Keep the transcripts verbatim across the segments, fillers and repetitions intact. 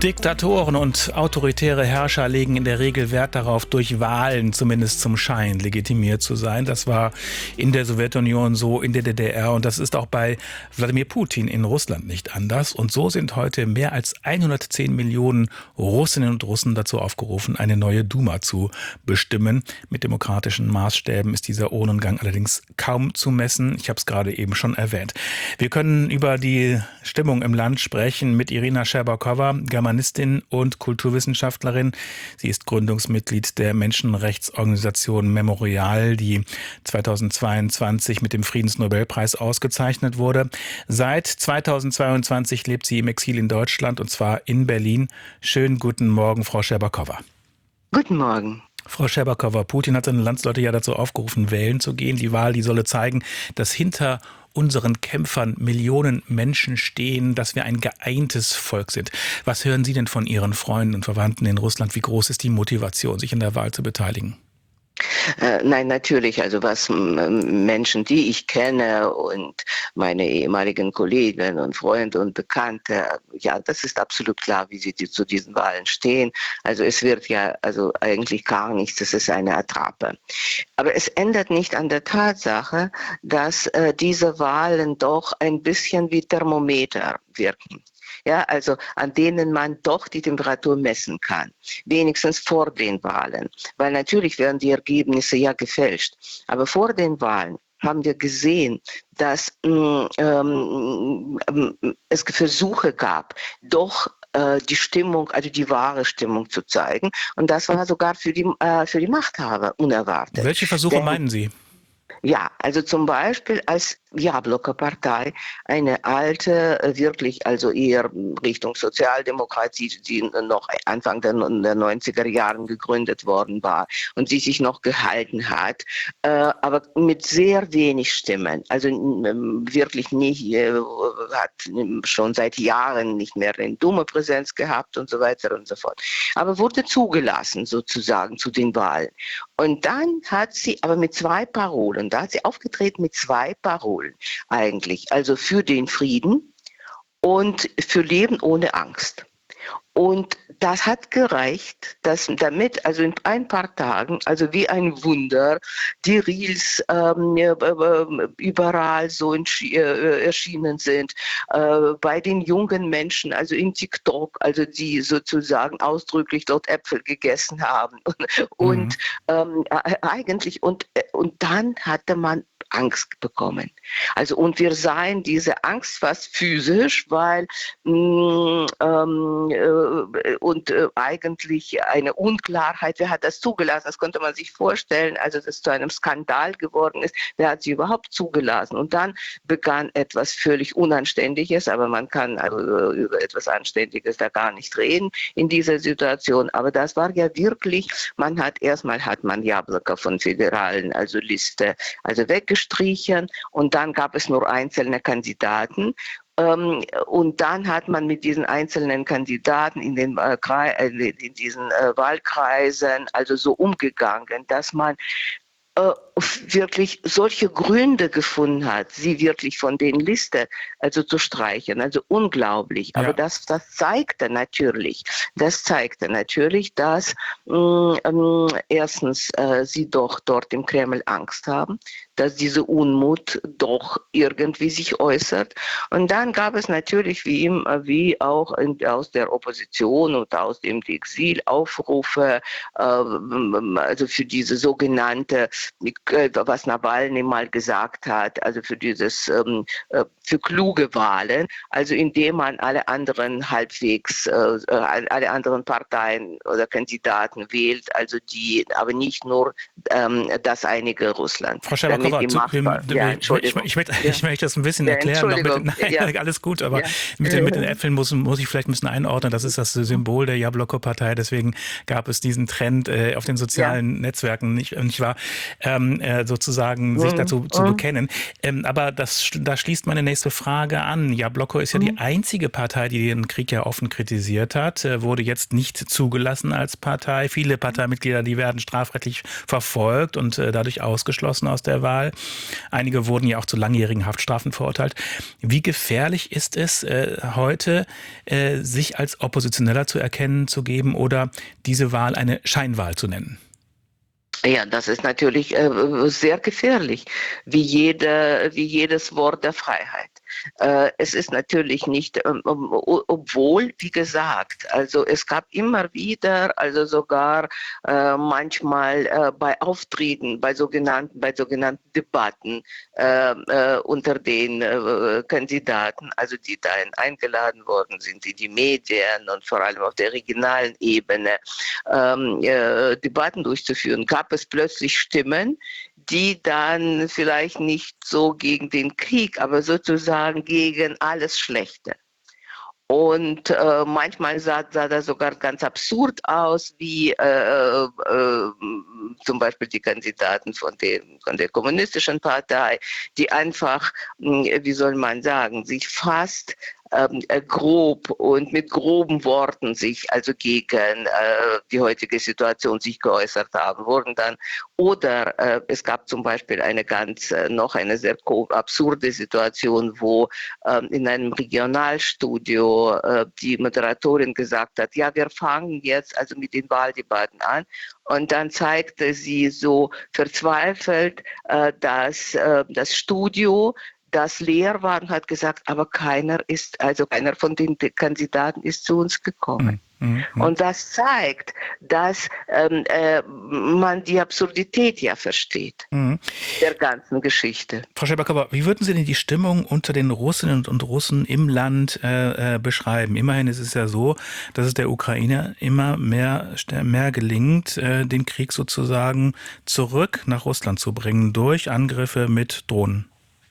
Diktatoren und autoritäre Herrscher legen in der Regel Wert darauf, durch Wahlen zumindest zum Schein legitimiert zu sein. Das war in der Sowjetunion so, in der D D R, und das ist auch bei Wladimir Putin in Russland nicht anders. Und so sind heute mehr als hundertzehn Millionen Russinnen und Russen dazu aufgerufen, eine neue Duma zu bestimmen. Mit demokratischen Maßstäben ist dieser Urnengang allerdings kaum zu messen. Ich habe es gerade eben schon erwähnt. Wir können über die Stimmung im Land sprechen mit Irina Scherbakowa, Germanistin und Kulturwissenschaftlerin. Sie ist Gründungsmitglied der Menschenrechtsorganisation Memorial, die zweitausendzweiundzwanzig mit dem Friedensnobelpreis ausgezeichnet wurde. Seit zweitausendzweiundzwanzig lebt sie im Exil in Deutschland, und zwar in Berlin. Schönen guten Morgen, Frau Scherbakowa. Guten Morgen. Frau Scherbakowa, Putin hat seine Landsleute ja dazu aufgerufen, wählen zu gehen. Die Wahl, die solle zeigen, dass hinter unseren Kämpfern Millionen Menschen stehen, dass wir ein geeintes Volk sind. Was hören Sie denn von Ihren Freunden und Verwandten in Russland? Wie groß ist die Motivation, sich in der Wahl zu beteiligen? Äh, nein, natürlich. Also was m- Menschen, die ich kenne und meine ehemaligen Kollegen und Freunde und Bekannte, ja, das ist absolut klar, wie sie die, zu diesen Wahlen stehen. Also es wird ja also eigentlich gar nichts. Es ist eine Attrappe. Aber es ändert nicht an der Tatsache, dass äh, diese Wahlen doch ein bisschen wie Thermometer wirken. Ja, also an denen man doch die Temperatur messen kann, wenigstens vor den Wahlen, weil natürlich werden die Ergebnisse ja gefälscht. Aber vor den Wahlen haben wir gesehen, dass ähm, ähm, es Versuche gab, doch äh, die Stimmung, also die wahre Stimmung zu zeigen. Und das war sogar für die, äh, für die Machthaber unerwartet. Welche Versuche Denn, meinen Sie? Ja, also zum Beispiel als Jabloko-Partei, eine alte, wirklich also eher Richtung Sozialdemokratie, die noch Anfang der, der neunziger Jahren gegründet worden war und die sich noch gehalten hat, äh, aber mit sehr wenig Stimmen, also ähm, wirklich nicht, äh, hat schon seit Jahren nicht mehr eine dumme Präsenz gehabt und so weiter und so fort, aber wurde zugelassen sozusagen zu den Wahlen. Und dann hat sie aber mit zwei Parolen, da hat sie aufgetreten mit zwei Parolen eigentlich, also für den Frieden und für Leben ohne Angst. Und das hat gereicht, dass damit, also in ein paar Tagen, also wie ein Wunder, die Reels ähm, überall so äh, erschienen sind, äh, bei den jungen Menschen, also in TikTok, also die sozusagen ausdrücklich dort Äpfel gegessen haben. Und Mhm. ähm, eigentlich, und, und dann hatte man Angst bekommen. Also und wir sahen diese Angst fast physisch, weil mh, ähm, äh, und äh, eigentlich eine Unklarheit, wer hat das zugelassen, das konnte man sich vorstellen, also dass es zu einem Skandal geworden ist, wer hat sie überhaupt zugelassen? Und dann begann etwas völlig Unanständiges, aber man kann also über etwas Anständiges da gar nicht reden in dieser Situation, aber das war ja wirklich, man hat erstmal hat man Jabloko von Föderalen, also Liste, also weggestrichen, und dann gab es nur einzelne Kandidaten. Ähm, und dann hat man mit diesen einzelnen Kandidaten in den äh, in diesen äh, Wahlkreisen also so umgegangen, dass man äh, wirklich solche Gründe gefunden hat, sie wirklich von den Liste also zu streichen, also unglaublich. Ja. Aber das, das zeigte natürlich, das zeigte natürlich, dass mh, ähm, erstens äh, sie doch dort im Kreml Angst haben, dass diese Unmut doch irgendwie sich äußert. Und dann gab es natürlich wie, wie auch in, aus der Opposition und aus dem Exil Aufrufe, äh, also für diese sogenannte, was Nawalny mal gesagt hat, also für dieses, ähm, für kluge Wahlen, also indem man alle anderen halbwegs, äh, alle anderen Parteien oder Kandidaten wählt, also die, aber nicht nur ähm, das einige Russland. Frau Scherbakowa, Die zu, wir, ja, ich, ich, ich, möchte, ja. ich möchte das ein bisschen Ja, erklären. Noch mit, Entschuldigung. nein, Ja. alles gut, aber Ja. mit, den, mit den Äpfeln muss, muss ich vielleicht ein bisschen einordnen. Das ist das Symbol der Jabloko-Partei. Deswegen gab es diesen Trend äh, auf den sozialen ja. Netzwerken, nicht, nicht wahr, ähm, äh, sozusagen sich dazu mhm. zu bekennen. Ähm, aber das, da schließt meine nächste Frage Frage an. Jabloko ist ja die einzige Partei, die den Krieg ja offen kritisiert hat, wurde jetzt nicht zugelassen als Partei. Viele Parteimitglieder, die werden strafrechtlich verfolgt und dadurch ausgeschlossen aus der Wahl. Einige wurden ja auch zu langjährigen Haftstrafen verurteilt. Wie gefährlich ist es äh, heute, äh, sich als Oppositioneller zu erkennen zu geben oder diese Wahl eine Scheinwahl zu nennen? Ja, das ist natürlich äh, sehr gefährlich, wie, jede, wie jedes Wort der Freiheit. Äh, es ist natürlich nicht, ähm, obwohl, wie gesagt, also es gab immer wieder, also sogar äh, manchmal äh, bei Auftritten, bei sogenannten, bei sogenannten Debatten äh, äh, unter den äh, Kandidaten, also die dahin eingeladen worden sind, in die Medien und vor allem auf der regionalen Ebene ähm, äh, Debatten durchzuführen, gab es plötzlich Stimmen, die dann vielleicht nicht so gegen den Krieg, aber sozusagen gegen alles Schlechte. Und äh, manchmal sah, sah das sogar ganz absurd aus, wie äh, äh, zum Beispiel die Kandidaten von, den, von der kommunistischen Partei, die einfach, wie soll man sagen, sich fast ähm, grob und mit groben Worten sich also gegen äh, die heutige Situation sich geäußert haben, wurden dann oder äh, es gab zum Beispiel eine ganz äh, noch eine sehr absurde Situation, wo äh, in einem Regionalstudio äh, die Moderatorin gesagt hat, ja, wir fangen jetzt also mit den Wahldebatten an. Und dann zeigte sie so verzweifelt, äh, dass äh, das Studio das leer war und hat gesagt, aber keiner ist, also keiner von den Kandidaten ist zu uns gekommen. Mhm. Und das zeigt, dass ähm, äh, man die Absurdität ja versteht, mhm. der ganzen Geschichte. Frau Scherbakova, wie würden Sie denn die Stimmung unter den Russinnen und Russen im Land äh, beschreiben? Immerhin ist es ja so, dass es der Ukraine immer mehr, mehr gelingt, äh, den Krieg sozusagen zurück nach Russland zu bringen durch Angriffe mit Drohnen.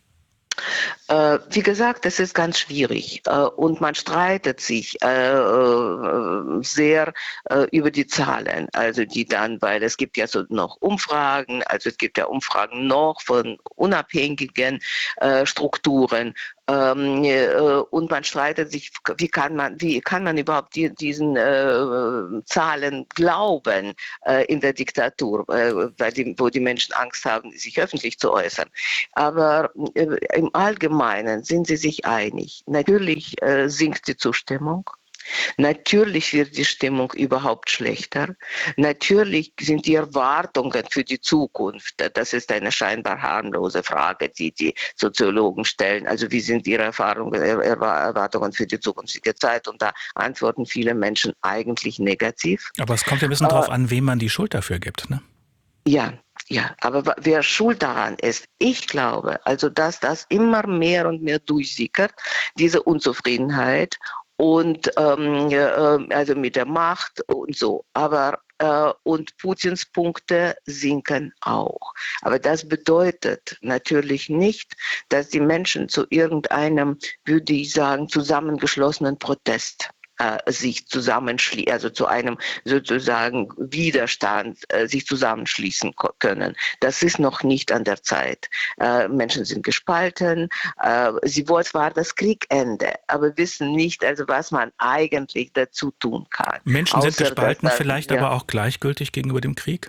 Äh, wie gesagt, es ist ganz schwierig äh, und man streitet sich äh, äh, sehr äh, über die Zahlen, also die dann, weil es gibt ja so noch Umfragen, also es gibt ja Umfragen noch von unabhängigen äh, Strukturen. Ähm, äh, und man streitet sich, wie kann man, wie kann man überhaupt die, diesen äh, Zahlen glauben äh, in der Diktatur, äh, weil die, wo die Menschen Angst haben, sich öffentlich zu äußern. Aber äh, im Allgemeinen sind sie sich einig. Natürlich äh, sinkt die Zustimmung. Natürlich wird die Stimmung überhaupt schlechter. Natürlich sind die Erwartungen für die Zukunft, das ist eine scheinbar harmlose Frage, die die Soziologen stellen. Also wie sind ihre Erfahrungen, Erwartungen für die zukünftige Zeit? Und da antworten viele Menschen eigentlich negativ. Aber es kommt ja ein bisschen äh, drauf an, wem man die Schuld dafür gibt, ne? Ja. Ja, aber wer schuld daran ist, ich glaube, also dass das immer mehr und mehr durchsickert, diese Unzufriedenheit und ähm, äh, also mit der Macht und so. Aber äh, und Putins Punkte sinken auch. Aber das bedeutet natürlich nicht, dass die Menschen zu irgendeinem, würde ich sagen, zusammengeschlossenen Protest Äh, sich zusammenschließen, also zu einem sozusagen Widerstand äh, sich zusammenschließen können. Das ist noch nicht an der Zeit. Äh, Menschen sind gespalten. Äh, sie wollen zwar das Kriegende, aber wissen nicht, also was man eigentlich dazu tun kann. Menschen sind Außer, gespalten, dass, vielleicht ja. aber auch gleichgültig gegenüber dem Krieg?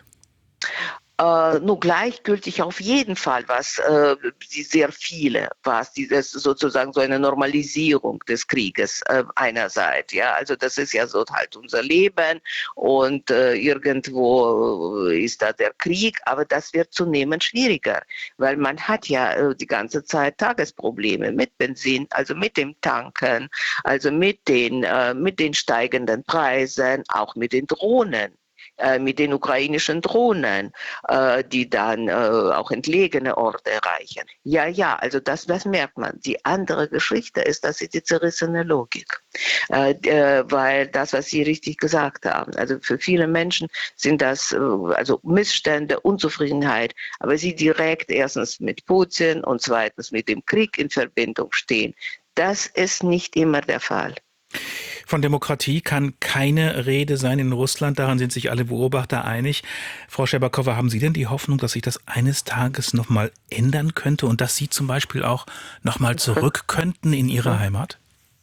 Äh, nur gleichgültig auf jeden Fall, was äh, die sehr viele, was dieses sozusagen so eine Normalisierung des Krieges äh, einerseits, ja, also das ist ja so halt unser Leben und äh, irgendwo ist da der Krieg, aber das wird zunehmend schwieriger, weil man hat ja äh, die ganze Zeit Tagesprobleme mit Benzin, also mit dem Tanken, also mit den äh, mit den steigenden Preisen, auch mit den Drohnen. Mit den ukrainischen Drohnen, äh, die dann äh, auch entlegene Orte erreichen. Ja, ja, also das, das merkt man. Die andere Geschichte ist, das ist die zerrissene Logik. Äh, äh, weil das, was Sie richtig gesagt haben, also für viele Menschen sind das äh, also Missstände, Unzufriedenheit, aber sie direkt erstens mit Putin und zweitens mit dem Krieg in Verbindung stehen. Das ist nicht immer der Fall. Von Demokratie kann keine Rede sein in Russland. Daran sind sich alle Beobachter einig. Frau Scherbakowa, haben Sie denn die Hoffnung, dass sich das eines Tages nochmal ändern könnte und dass Sie zum Beispiel auch nochmal zurück könnten in Ihre Heimat?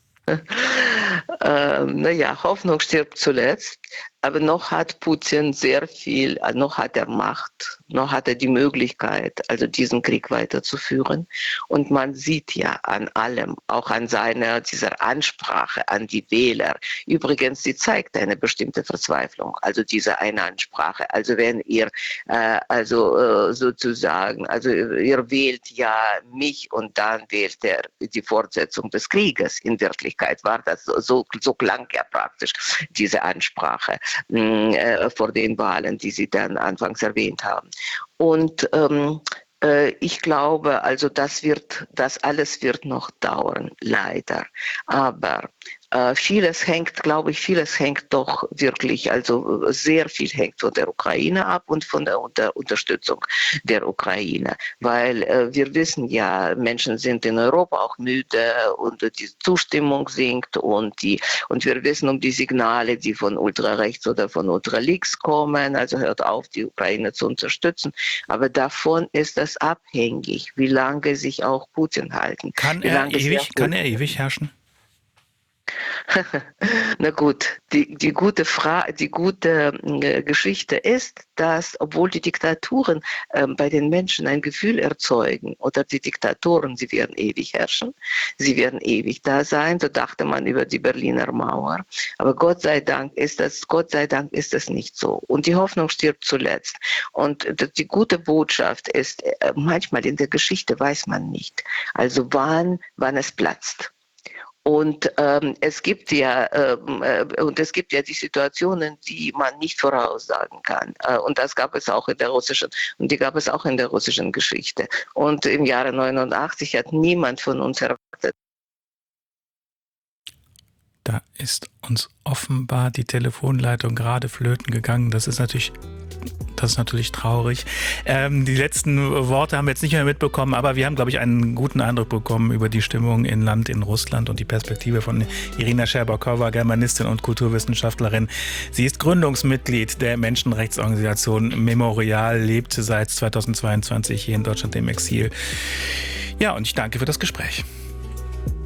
ähm, naja, Hoffnung stirbt zuletzt. Aber noch hat Putin sehr viel, noch hat er Macht, noch hat er die Möglichkeit, also diesen Krieg weiterzuführen. Und man sieht ja an allem, auch an seiner, dieser Ansprache an die Wähler. Übrigens, sie zeigt eine bestimmte Verzweiflung, also diese eine Ansprache. Also wenn ihr, äh, also äh, sozusagen, also ihr wählt ja mich und dann wählt er die Fortsetzung des Krieges. In Wirklichkeit war das so, so, so klang ja praktisch diese Ansprache vor den Wahlen, die Sie dann anfangs erwähnt haben. Und ähm, äh, ich glaube, also das wird, das alles wird noch dauern, leider. Aber äh, vieles hängt, glaube ich, vieles hängt doch wirklich, also sehr viel hängt von der Ukraine ab und von der Unter Unterstützung der Ukraine. Weil äh, wir wissen ja, Menschen sind in Europa auch müde und die Zustimmung sinkt und die, und wir wissen um die Signale, die von ultrarechts oder von ultralinks kommen. Also hört auf, die Ukraine zu unterstützen. Aber davon ist das abhängig, wie lange sich auch Putin halten. Kann er ewig, kann er ewig herrschen? Na gut, die, die gute Frage, die gute äh, Geschichte ist, dass obwohl die Diktaturen äh, bei den Menschen ein Gefühl erzeugen, oder die Diktatoren, sie werden ewig herrschen, sie werden ewig da sein, so dachte man über die Berliner Mauer. Aber Gott sei Dank ist das, Gott sei Dank ist das nicht so. Und die Hoffnung stirbt zuletzt. Und die gute Botschaft ist, äh, manchmal in der Geschichte weiß man nicht, also wann, wann es platzt. Und ähm, es gibt ja ähm, äh, und es gibt ja die Situationen, die man nicht voraussagen kann. Äh, und das gab es auch in der russischen und die gab es auch in der russischen Geschichte. Und im Jahre neunundachtzig hat niemand von uns erwartet. Da ist uns offenbar die Telefonleitung gerade flöten gegangen. Das ist natürlich Das ist natürlich traurig. Ähm, die letzten Worte haben wir jetzt nicht mehr mitbekommen, aber wir haben, glaube ich, einen guten Eindruck bekommen über die Stimmung in Land in Russland und die Perspektive von Irina Scherbakowa, Germanistin und Kulturwissenschaftlerin. Sie ist Gründungsmitglied der Menschenrechtsorganisation Memorial, lebt seit zweitausendzweiundzwanzig hier in Deutschland im Exil. Ja, und ich danke für das Gespräch.